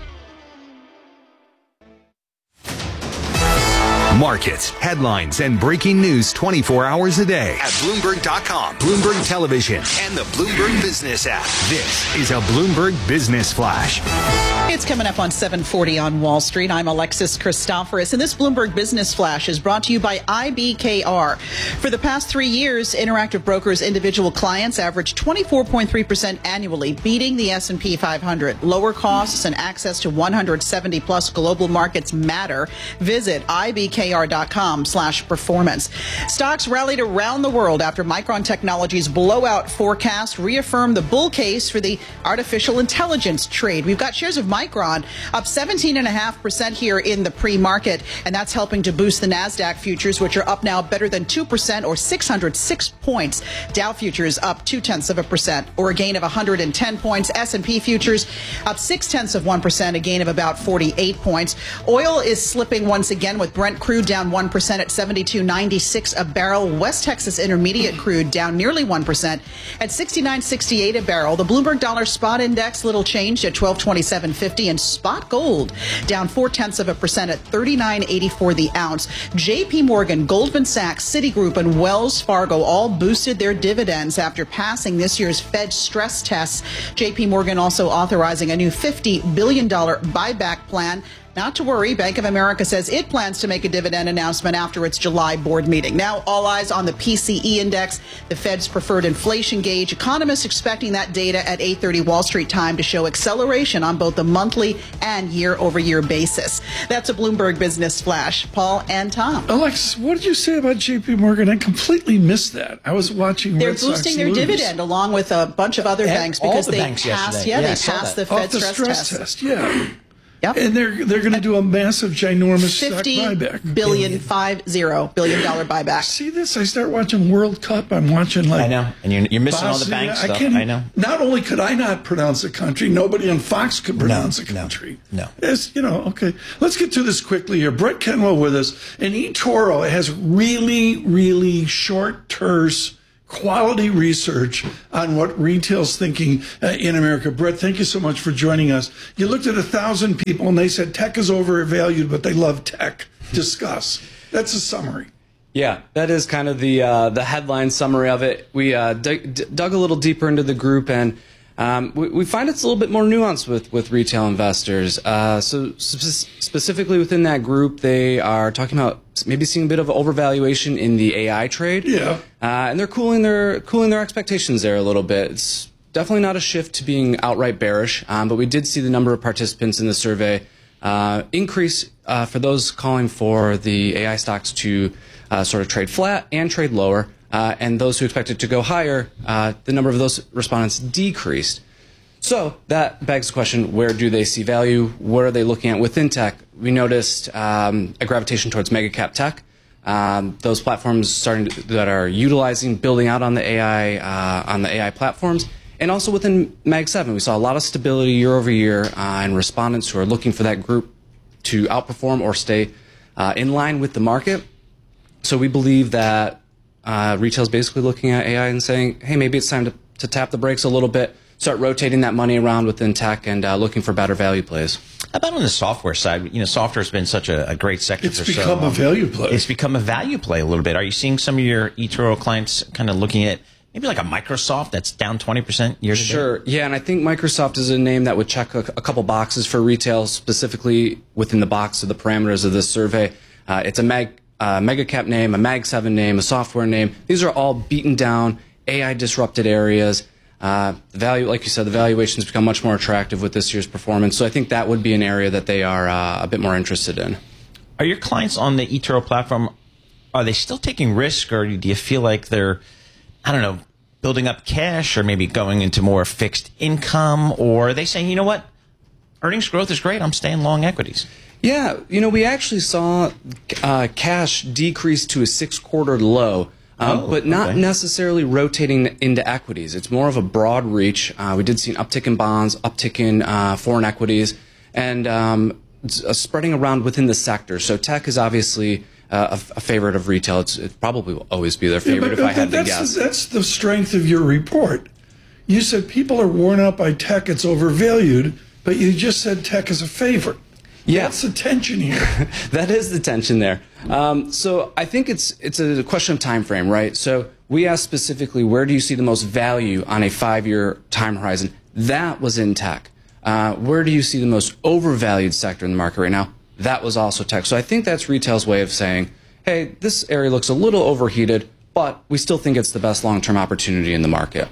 Markets, headlines, and breaking news twenty-four hours a day at Bloomberg dot com, Bloomberg Television, and the Bloomberg Business app. This is a Bloomberg Business Flash. It's coming up on seven forty on Wall Street. I'm Alexis Christoforous, and this Bloomberg Business Flash is brought to you by I B K R. For the past three years, Interactive Brokers' individual clients averaged twenty-four point three percent annually, beating the S and P five hundred. Lower costs and access to one hundred seventy plus global markets matter. Visit I B K R dot com slash performance. Stocks rallied around the world after Micron Technology's blowout forecast reaffirmed the bull case for the artificial intelligence trade. We've got shares of Micron up seventeen point five percent here in the pre-market, and that's helping to boost the NASDAQ futures, which are up now better than two percent or six hundred six points. Dow futures up two-tenths of a percent or a gain of one hundred ten points. S and P futures up six-tenths of one percent, a gain of about forty-eight points. Oil is slipping once again, with Brent crude down one percent at seventy-two ninety-six a barrel. West Texas Intermediate crude down nearly one percent at sixty-nine sixty-eight a barrel. The Bloomberg Dollar Spot Index little changed at twelve twenty-seven fifty, and spot gold down four-tenths of a percent at thirty-nine eighty-four the ounce. J P Morgan, Goldman Sachs, Citigroup, and Wells Fargo all boosted their dividends after passing this year's Fed stress tests. J P Morgan also authorizing a new fifty billion dollars buyback plan. Not to worry, Bank of America says it plans to make a dividend announcement after its July board meeting. Now, all eyes on the P C E index, the Fed's preferred inflation gauge. Economists expecting that data at eight thirty Wall Street time to show acceleration on both the monthly and year-over-year basis. That's a Bloomberg Business Flash. Paul and Tom. Alexis, what did you say about J P Morgan? I completely missed that. I was watching They're Red Sox boosting their lose. dividend along with a bunch of other And banks all because the they banks passed, yesterday. yeah, Yeah, I they saw passed that. the Fed Off the stress, stress test. test, yeah. Yep. And they're they're going to do a massive, ginormous stock fifty buyback. billion, five zero billion dollar buyback. See this? I start watching World Cup. I'm watching like I know, and you're, you're missing all the Bosnia. bank stuff. can't I even- know. Not only could I not pronounce the country, nobody on Fox could pronounce the country. No. It's, you know, okay. Let's get to this quickly here. Brett Kenwell with us. And eToro has really, really short, terse, quality research on what retail's thinking uh, in America. Brett, thank you so much for joining us. You looked at a thousand people and they said tech is overvalued, but they love tech. Discuss. That's a summary. Yeah, that is kind of the uh, the headline summary of it. We uh, dug, d- dug a little deeper into the group, and um, we, we find it's a little bit more nuanced with, with retail investors. Uh, so sp- specifically within that group, they are talking about maybe seeing a bit of overvaluation in the A I trade. Yeah, uh, and they're cooling their cooling their expectations there a little bit. It's definitely not a shift to being outright bearish, um, but we did see the number of participants in the survey uh, increase uh, for those calling for the A I stocks to Uh, sort of trade flat and trade lower, uh, and those who expected to go higher, uh, the number of those respondents decreased. So that begs the question, where do they see value? What are they looking at within tech? We noticed um, a gravitation towards mega cap tech. Um, those platforms starting to, that are utilizing, building out on the A I uh, on the A I platforms, and also within Mag seven, we saw a lot of stability year over year, uh, and respondents who are looking for that group to outperform or stay uh, in line with the market. So we believe that uh, retail is basically looking at A I and saying, hey, maybe it's time to, to tap the brakes a little bit, start rotating that money around within tech and uh, looking for better value plays. How about on the software side? You know, software has been such a, a great sector It's for so become a long. value play. It's become a value play a little bit. Are you seeing some of your eToro clients kind of looking at maybe like a Microsoft that's down twenty percent year to date? Sure. Yeah, and I think Microsoft is a name that would check a, a couple boxes for retail, specifically within the box of the parameters of this survey. Uh, it's a mag, uh, mega cap name, a Mag seven name, a software name. These are all beaten down, A I disrupted areas. Uh, the value, like you said, the valuations become much more attractive with this year's performance. So I think that would be an area that they are uh, a bit more interested in. Are your clients on the eToro platform, are they still taking risk, or do you feel like they're, I don't know, building up cash or maybe going into more fixed income? Or are they saying, you know what, earnings growth is great, I'm staying long equities? Yeah, you know, we actually saw uh, cash decrease to a six-quarter low. Um, Oh, but not okay. necessarily rotating into equities. It's more of a broad reach. Uh, we did see an uptick in bonds, uptick in uh, foreign equities, and um, it's, uh, spreading around within the sector. So tech is obviously uh, a, a favorite of retail. It's, it probably will always be their Yeah, favorite but- if I but had to that's, guess. That's the strength of your report. You said people are worn out by tech, it's overvalued, but you just said tech is a favorite. Yeah. That's the tension here. That is the tension there. Um, so I think it's it's a question of time frame, right? So we asked specifically, where do you see the most value on a five-year time horizon? That was in tech. Uh, where do you see the most overvalued sector in the market right now? That was also tech. So I think that's retail's way of saying, hey, this area looks a little overheated, but we still think it's the best long-term opportunity in the market.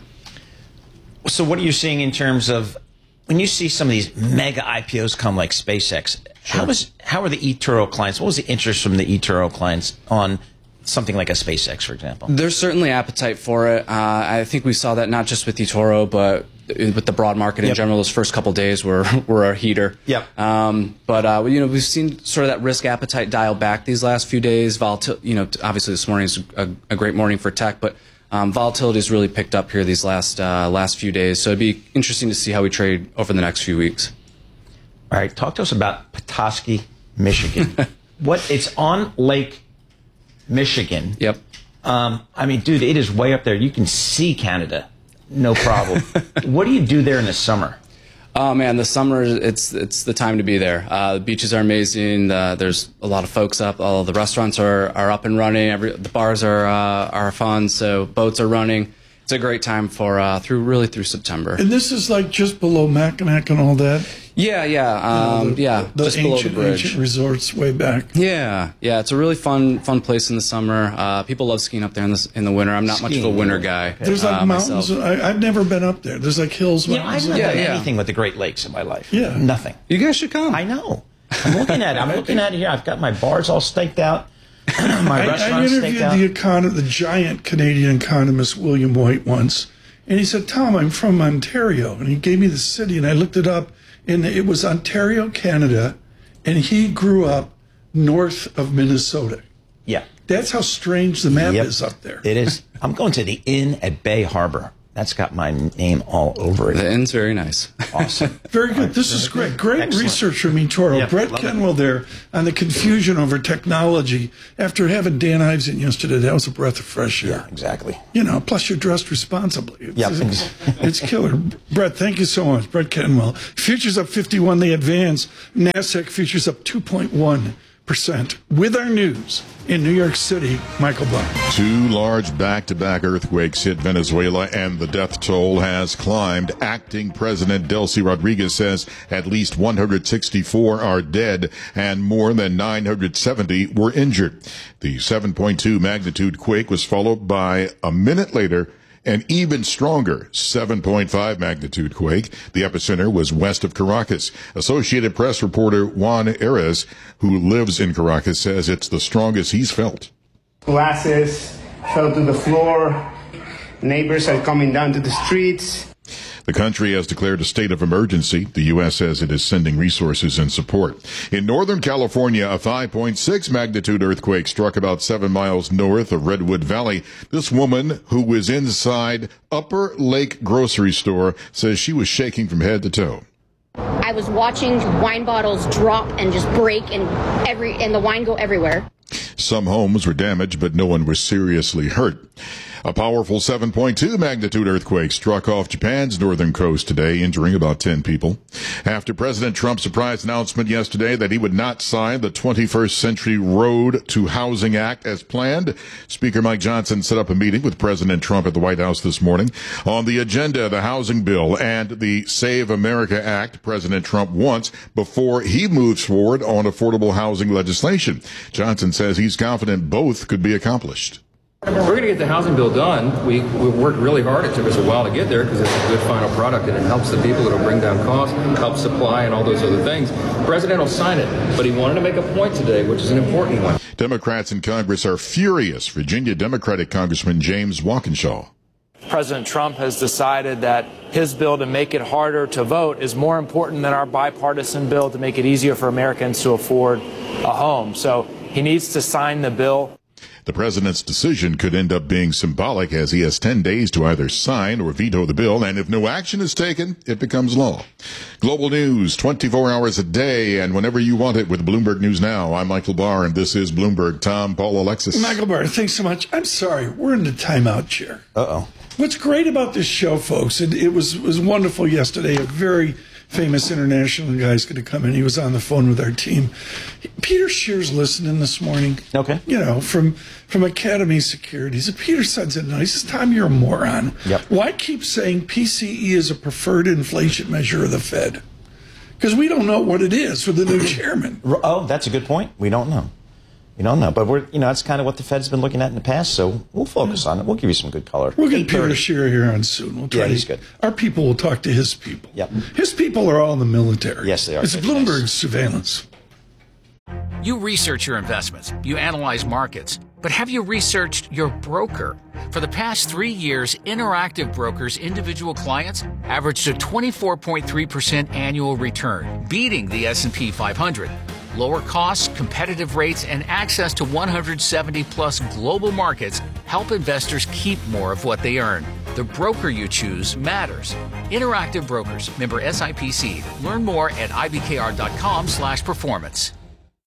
So what are you seeing in terms of, when you see some of these mega I P Os come like SpaceX, how is how are the eToro clients, what was the interest from the eToro clients on something like a SpaceX, for example? There's certainly appetite for it. Uh, I think we saw that not just with eToro, but with the broad market in Yep. general. Those first couple days were were a heater. Yep. Um, but uh, you know, we've seen sort of that risk appetite dial back these last few days. Volatil- you know, obviously this morning is a, a great morning for tech, but um, volatility has really picked up here these last uh, last few days. So it'd be interesting to see how we trade over the next few weeks. All right, talk to us about Petoskey, Michigan. What, it's on Lake Michigan. Yep. Um, I mean, dude, it is way up there. You can see Canada, no problem. What do you do there in the summer? Oh man, the summer, it's it's the time to be there. Uh, the beaches are amazing. Uh, there's a lot of folks up. All the restaurants are, are up and running. Every, the bars are uh, are fun. So boats are running. It's It's a great time for uh, through really through September. And this is like just below Mackinac and all that. Yeah, yeah, um, you know, the, yeah. The just ancient, below the bridge. ancient resorts way back. Yeah, yeah. It's a really fun, fun place in the summer. Uh, people love skiing up there in the in the winter. I'm not Skiing. much of a winter guy. There's like uh, mountains. I, I've never been up there. There's like hills. Yeah, I've mountains. not Yeah, done yeah. anything with the Great Lakes in my life. Yeah. Nothing. You guys should come. I know. I'm looking at it. I'm looking at it here. I've got my bars all staked out. my I, restaurant I staked interviewed out. the econ- the giant Canadian economist William White once, and he said, "Tom, I'm from Ontario," and he gave me the city, and I looked it up, and it was Ontario, Canada, and he grew up north of Minnesota. Yeah. That's how strange the map Yep. is up there. It is. I'm going to the Inn at Bay Harbor. That's got my name all over it. The inn's very nice. Awesome. Very good. This is great. Great Excellent. research from eToro. Yeah, Brett love Kenwell there on the confusion over technology. After having Dan Ives in yesterday, that was a breath of fresh air. Yeah, exactly. You know, plus you're dressed responsibly. It's, Yep. it's, it's killer. Brett, thank you so much. Brett Kenwell. Futures up fifty-one, they advance. NASDAQ futures up two point one percent. With our news in New York City, Michael Barr. Two large back-to-back earthquakes hit Venezuela, and the death toll has climbed. Acting President Delcy Rodriguez says at least one hundred sixty-four are dead and more than nine hundred seventy were injured. The seven point two magnitude quake was followed by, a minute later, an even stronger seven point five magnitude quake. The epicenter was west of Caracas. Associated Press reporter Juan Arias, who lives in Caracas, says it's the strongest he's felt. Glasses fell to the floor. Neighbors are coming down to the streets. The country has declared a state of emergency. The U S says it is sending resources and support. In Northern California, a five point six magnitude earthquake struck about seven miles north of Redwood Valley. This woman, who was inside Upper Lake grocery store, says she was shaking from head to toe. I was watching wine bottles drop and just break and every and the wine go everywhere. Some homes were damaged, but no one was seriously hurt. A powerful seven point two magnitude earthquake struck off Japan's northern coast today, injuring about ten people. After President Trump's surprise announcement yesterday that he would not sign the twenty-first Century Road to Housing Act as planned, Speaker Mike Johnson set up a meeting with President Trump at the White House this morning. On the agenda, the housing bill and the Save America Act President Trump wants before he moves forward on affordable housing legislation. Johnson says he's confident both could be accomplished. We're going to get the housing bill done. We, we worked really hard. It took us a while to get there because it's a good final product and it helps the people. It'll bring down costs, help supply, and all those other things. The president will sign it, but he wanted to make a point today, which is an important one. Democrats in Congress are furious. Virginia Democratic Congressman James Walkinshaw. President Trump has decided that his bill to make it harder to vote is more important than our bipartisan bill to make it easier for Americans to afford a home. So he needs to sign the bill. The president's decision could end up being symbolic, as he has ten days to either sign or veto the bill, and if no action is taken, it becomes law. Global news, twenty-four hours a day, and whenever you want it with Bloomberg News Now. I'm Michael Barr, and this is Bloomberg. Tom, Paul, Alexis. Michael Barr, thanks so much. I'm sorry, we're in the timeout chair. Uh-oh. What's great about this show, folks, it, it was was wonderful yesterday. A very famous international guy's going to come in. He was on the phone with our team. Peter Shear's listening this morning. Okay. You know, from from Academy Securities. And Peter says it nice. He says, Tom, you're a moron. Yep. Why keep saying P C E is a preferred inflation measure of the Fed? Because we don't know what it is for the new chairman. Oh, that's a good point. We don't know. We don't know. But we're, you know, that's kind of what the Fed's been looking at in the past, so we'll focus on it. We'll give you some good color. We'll get Peter Shear here on soon. We'll try yeah, he's to, good. Our people will talk to his people. Yep. His people are all in the military. Yes, they are. It's Bloomberg's surveillance. You research your investments, you analyze markets, but have you researched your broker? For the past three years, Interactive Brokers' individual clients averaged a twenty-four point three percent annual return, beating the S and P five hundred. Lower costs, competitive rates, and access to one hundred seventy plus global markets help investors keep more of what they earn. The broker you choose matters. Interactive Brokers, member S I P C. Learn more at I B K R dot com slash performance.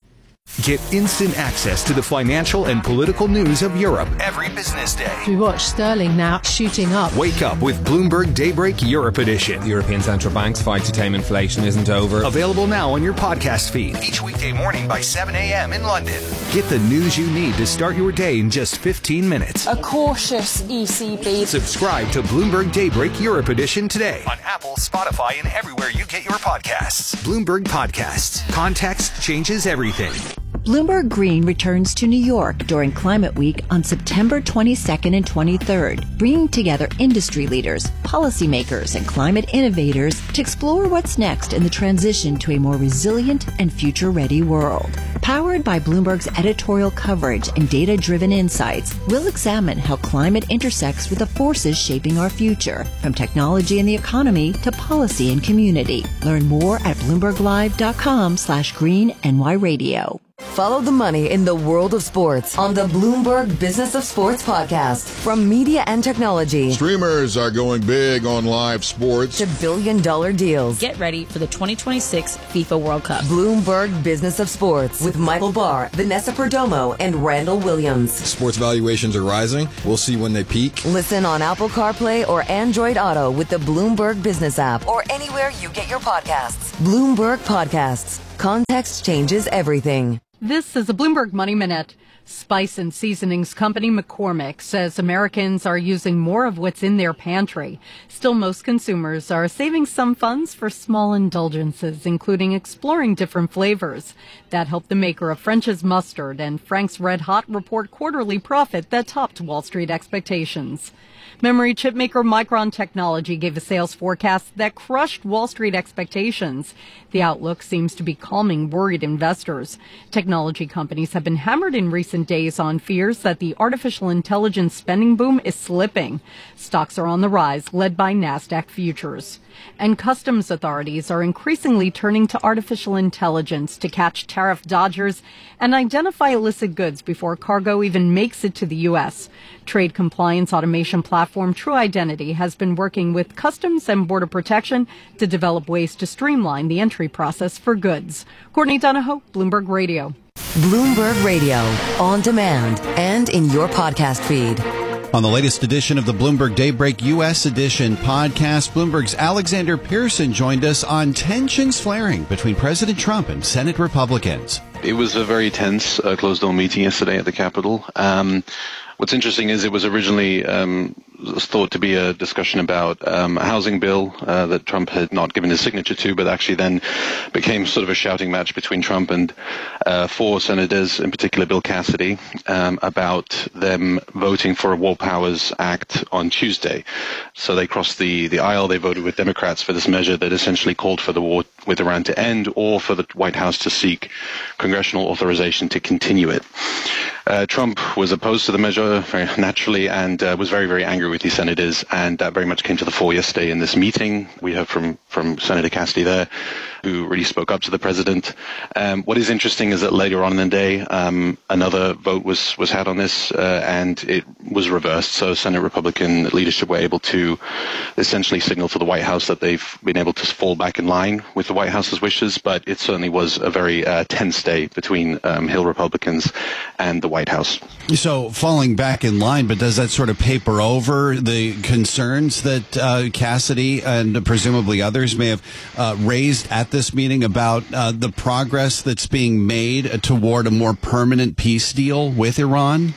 Get instant access to the financial and political news of Europe every business day. We watch sterling now shooting up. Wake up with Bloomberg Daybreak Europe Edition. European Central Bank's fight to tame inflation isn't over. Available now on your podcast feed each weekday morning by seven a.m. in London. Get the news you need to start your day in just fifteen minutes. A cautious E C B. Subscribe to Bloomberg Daybreak Europe Edition today on Apple, Spotify, and everywhere you get your podcasts. Bloomberg Podcasts. Context changes everything. Bloomberg Green returns to New York during Climate Week on September twenty-second and twenty-third, bringing together industry leaders, policymakers, and climate innovators to explore what's next in the transition to a more resilient and future-ready world. Powered by Bloomberg's editorial coverage and data-driven insights, we'll examine how climate intersects with the forces shaping our future, from technology and the economy to policy and community. Learn more at bloomberglive.com slash green NY radio. Follow the money in the world of sports on the Bloomberg Business of Sports podcast. From media and technology, streamers are going big on live sports, to billion dollar deals. Get ready for the twenty twenty-six FIFA World Cup. Bloomberg Business of Sports with Michael Barr, Vanessa Perdomo, and Randall Williams. Sports valuations are rising. We'll see when they peak. Listen on Apple CarPlay or Android Auto with the Bloomberg Business app or anywhere you get your podcasts. Bloomberg Podcasts. Context changes everything. This is a Bloomberg Money Minute. Spice and seasonings company McCormick says Americans are using more of what's in their pantry. Still, most consumers are saving some funds for small indulgences, including exploring different flavors. That helped the maker of French's Mustard and Frank's Red Hot report quarterly profit that topped Wall Street expectations. Memory chip maker Micron Technology gave a sales forecast that crushed Wall Street expectations. The outlook seems to be calming worried investors. Technology companies have been hammered in recent days on fears that the artificial intelligence spending boom is slipping. Stocks are on the rise, led by NASDAQ futures. And customs authorities are increasingly turning to artificial intelligence to catch tariff dodgers and identify illicit goods before cargo even makes it to the U S. Trade compliance automation platform True Identity has been working with Customs and Border Protection to develop ways to streamline the entry process for goods. Courtney Donahoe, Bloomberg Radio. Bloomberg Radio, on demand and in your podcast feed. On the latest edition of the Bloomberg Daybreak U S Edition podcast, Bloomberg's Alexander Pearson joined us on tensions flaring between President Trump and Senate Republicans. It was a very tense uh, closed-door meeting yesterday at the Capitol. Um, what's interesting is it was originally um, thought to be a discussion about um, a housing bill uh, that Trump had not given his signature to, but actually then became sort of a shouting match between Trump and uh, four senators, in particular Bill Cassidy, um, about them voting for a War Powers Act on Tuesday. So they crossed the, the aisle. They voted with Democrats for this measure that essentially called for the war with Iran to end, or for the White House to seek congressional authorization to continue it. Uh, Trump was opposed to the measure very naturally and uh, was very, very angry with these senators, and that very much came to the fore yesterday in this meeting. We heard from, from Senator Cassidy there, who really spoke up to the president. Um, what is interesting is that later on in the day, um, another vote was, was had on this, uh, and it was reversed. So Senate Republican leadership were able to essentially signal to the White House that they've been able to fall back in line with the White House's wishes, but it certainly was a very uh, tense day between um, Hill Republicans and the White House. So falling back in line, but does that sort of paper over the concerns that uh, Cassidy and presumably others may have uh, raised at this meeting about uh, the progress that's being made toward a more permanent peace deal with Iran?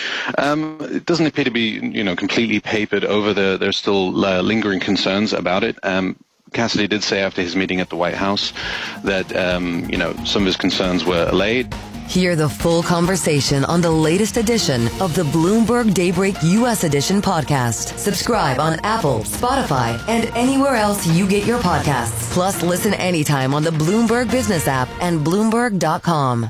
Um, it doesn't appear to be, you know, completely papered over. The, there's still uh, lingering concerns about it. Um, Cassidy did say after his meeting at the White House that, um, you know, some of his concerns were allayed. Hear the full conversation on the latest edition of the Bloomberg Daybreak U S Edition podcast. Subscribe on Apple, Spotify, and anywhere else you get your podcasts. Plus, listen anytime on the Bloomberg Business app and Bloomberg dot com.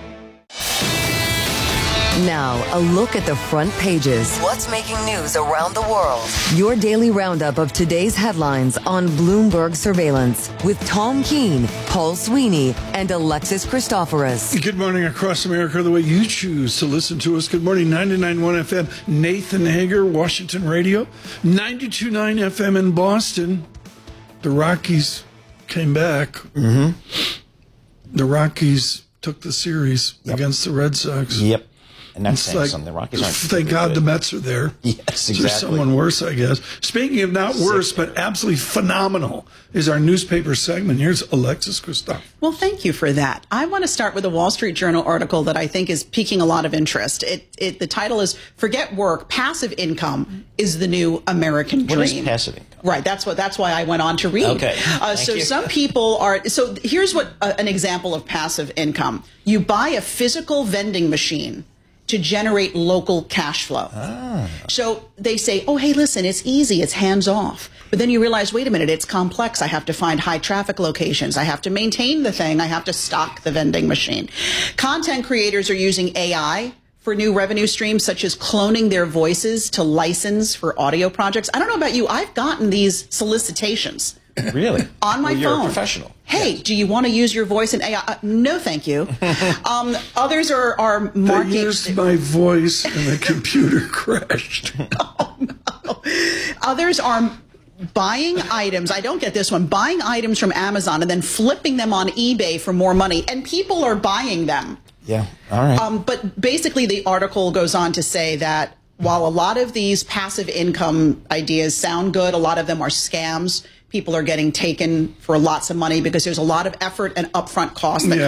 Now, a look at the front pages. What's making news around the world? Your daily roundup of today's headlines on Bloomberg Surveillance with Tom Keene, Paul Sweeney, and Alexis Christoforous. Good morning across America, the way you choose to listen to us. Good morning, ninety-nine point one F M, Nathan Hager, Washington Radio. ninety-two point nine F M in Boston. The Rockies came back. Mm-hmm. The Rockies took the series Yep. against the Red Sox. Yep. And that's It's saying like, something. The Rockies aren't. thank God the Mets are there. Yes, There's exactly. someone worse, I guess. Speaking of not worse, but absolutely phenomenal, is our newspaper segment. Here's Alexis Christoph. Well, thank you for that. I want to start with a Wall Street Journal article that I think is piquing a lot of interest. It, it the title is "Forget Work, Passive Income is the New American Dream." What is passive income? Right. That's what. That's why I went on to read. Okay. Uh, Thank so you. some people are. So here's what uh, an example of passive income: you buy a physical vending machine to generate local cash flow. Ah. So they say, oh, hey, listen, it's easy, it's hands off. But then you realize, wait a minute, it's complex. I have to find high traffic locations. I have to maintain the thing. I have to stock the vending machine. Content creators are using A I for new revenue streams, such as cloning their voices to license for audio projects. I don't know about you, I've gotten these solicitations. Really? On my well, you're phone. a professional. Hey, yes. Do you want to use your voice in A I? Uh, no, thank you. um, others are, are marking. They used my voice and the computer crashed. Oh, no. Others are buying items. I don't get this one. Buying items from Amazon and then flipping them on eBay for more money. And people are buying them. Yeah. All right. Um, but basically, the article goes on to say that while a lot of these passive income ideas sound good, a lot of them are scams. People are getting taken for lots of money because there's a lot of effort and upfront cost that Yeah.